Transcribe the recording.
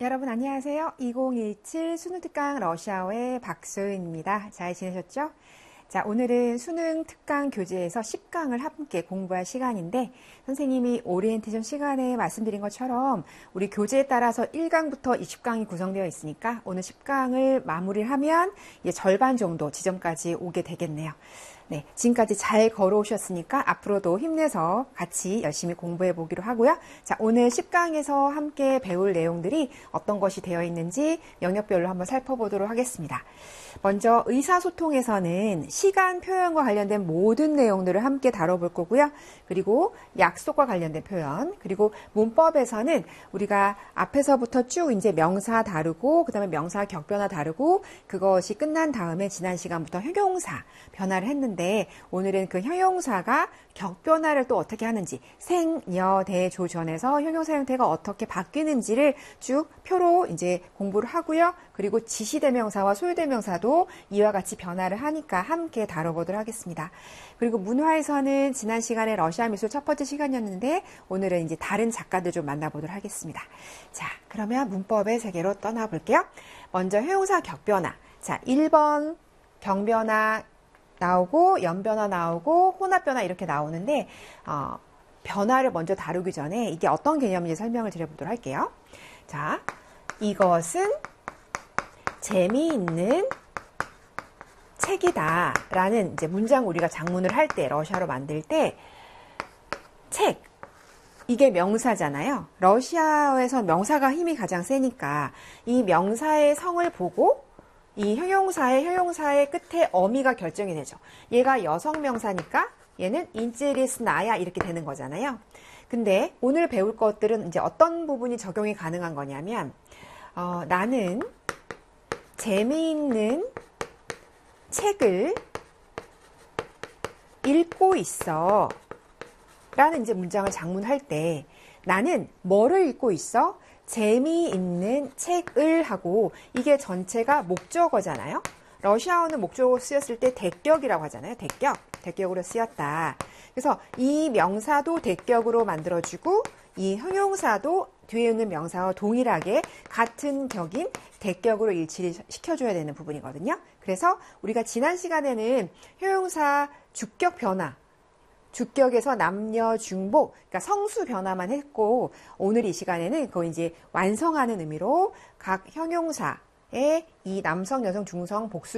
여러분 안녕하세요. 2017 수능특강 러시아어의 박소윤입니다. 잘 지내셨죠? 자, 오늘은 수능 특강 교재에서 10강을 함께 공부할 시간인데 선생님이 오리엔테이션 시간에 말씀드린 것처럼 우리 교재에 따라서 1강부터 20강이 구성되어 있으니까 오늘 10강을 마무리를 하면 이제 절반 정도 지점까지 오게 되겠네요. 네, 지금까지 잘 걸어오셨으니까 앞으로도 힘내서 같이 열심히 공부해 보기로 하고요. 자, 오늘 10강에서 함께 배울 내용들이 어떤 것이 되어 있는지 영역별로 한번 살펴보도록 하겠습니다. 먼저 의사소통에서는 시간 표현과 관련된 모든 내용들을 함께 다뤄볼 거고요. 그리고 약속과 관련된 표현, 그리고 문법에서는 우리가 앞에서부터 쭉 이제 명사 다루고 그다음에 명사 격변화 다루고 그것이 끝난 다음에 지난 시간부터 형용사 변화를 했는데 오늘은 그 형용사가 격변화를 또 어떻게 하는지 생여대조전에서 형용사 형태가 어떻게 바뀌는지를 쭉 표로 이제 공부를 하고요. 그리고 지시대명사와 소유대명사도 이와 같이 변화를 하니까 함께 다뤄보도록 하겠습니다. 그리고 문화에서는 지난 시간에 러시아 미술 첫 번째 시간이었는데 오늘은 이제 다른 작가들 좀 만나보도록 하겠습니다. 자, 그러면 문법의 세계로 떠나볼게요. 먼저 형용사 격변화. 자, 1번 경변화 나오고 연변화 나오고 혼합변화 이렇게 나오는데 변화를 먼저 다루기 전에 이게 어떤 개념인지 설명을 드려보도록 할게요. 자, 이것은 재미있는 책이다 라는 이제 문장 우리가 작문을 할 때 러시아로 만들 때 책 이게 명사잖아요. 러시아에서 명사가 힘이 가장 세니까 이 명사의 성을 보고 이 형용사의 끝에 어미가 결정이 되죠. 얘가 여성 명사니까 얘는 인제리스 나야 이렇게 되는 거잖아요. 근데 오늘 배울 것들은 이제 어떤 부분이 적용이 가능한 거냐면 나는 재미있는 책을 읽고 있어 라는 이제 문장을 작문할 때 나는 뭐를 읽고 있어? 재미있는 책을 하고 이게 전체가 목적어잖아요. 러시아어는 목적어로 쓰였을 때 대격이라고 하잖아요. 대격으로 쓰였다. 그래서 이 명사도 대격으로 만들어주고 이 형용사도 뒤에 있는 명사와 동일하게 같은 격인 대격으로 일치를 시켜줘야 되는 부분이거든요. 그래서 우리가 지난 시간에는 형용사 주격 변화 주격에서 남녀, 중복, 그러니까 성수 변화만 했고 오늘 이 시간에는 그거 이제 완성하는 의미로 각 형용사의 이 남성, 여성, 중성, 복수